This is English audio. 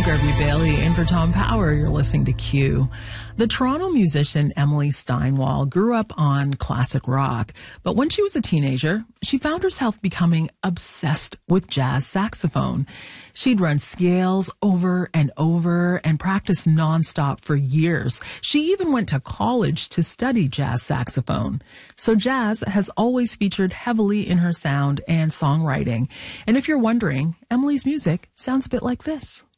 I'm Gregory Bailey, in for Tom Power. You're listening to Q. The Toronto musician Emily Steinwall grew up on classic rock, but when she was a teenager, she found herself becoming obsessed with jazz saxophone. She'd run scales over and over and practiced nonstop for years. She even went to college to study jazz saxophone. So jazz has always featured heavily in her sound and songwriting. And if you're wondering, Emily's music sounds a bit like this.